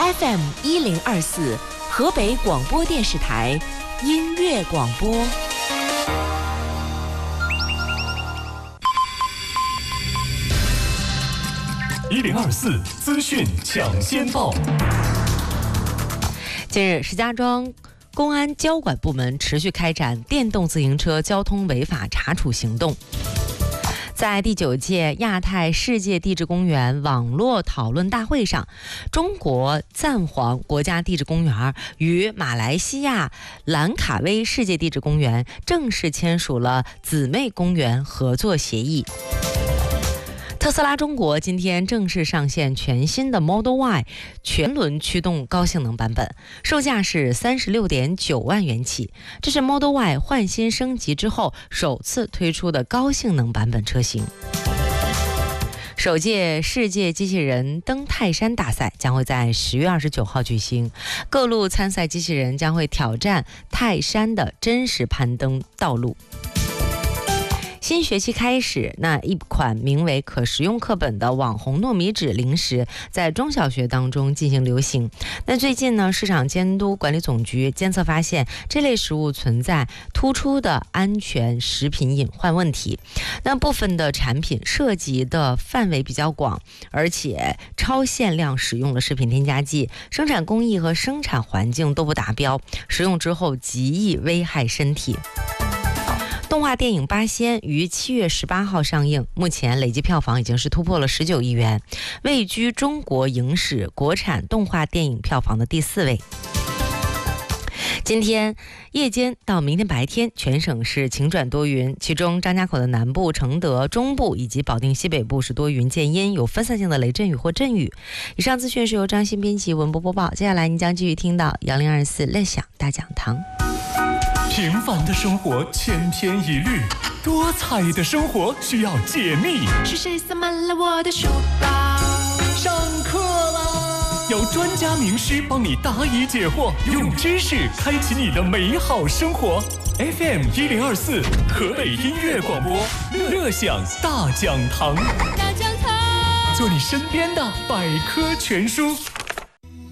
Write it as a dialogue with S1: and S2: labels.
S1: FM1024，河北广播电视台音乐广播。
S2: 1024资讯抢先报。
S1: 近日，石家庄公安交管部门持续开展电动自行车交通违法查处行动。在第9届亚太世界地质公园网络讨论大会上，中国赞皇国家地质公园与马来西亚兰卡威世界地质公园正式签署了姊妹公园合作协议。特斯拉中国今天正式上线全新的 Model Y 全轮驱动高性能版本，售价是36.9万元起。这是 Model Y 换新升级之后首次推出的高性能版本车型。首届世界机器人登泰山大赛将会在10月29号举行，各路参赛机器人将会挑战泰山的真实攀登道路。新学期开始，一款名为可食用课本的网红糯米纸零食在中小学当中进行流行。最近市场监督管理总局监测发现，这类食物存在突出的安全食品隐患问题。部分的产品涉及的范围比较广，而且超限量使用了食品添加剂，生产工艺和生产环境都不达标，食用之后极易危害身体。动画电影《八仙》于7月18号上映，目前累计票房已经是突破了19亿元，位居中国影史国产动画电影票房的第4位。今天夜间到明天白天，全省是晴转多云，其中张家口的南部、承德中部以及保定西北部是多云见阴，有分散性的雷阵雨或阵雨。以上资讯是由张欣编辑，文播播报。接下来您将继续听到1024乐享大讲堂。
S2: 平凡的生活千篇一律，多彩的生活需要解密。
S3: 是谁塞满了我的书包？
S2: 上课啦！有专家名师帮你答疑解惑，用知识开启你的美好生活。FM1024，河北音乐广播，乐享大讲堂。
S3: 大讲堂，
S2: 做你身边的百科全书。